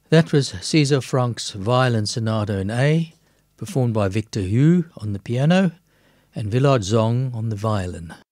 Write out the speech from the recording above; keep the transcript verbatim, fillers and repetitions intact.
That was Cesar Frank's Violin Sonata in A, performed by Victor Hu on the piano and Willard Zong on the violin.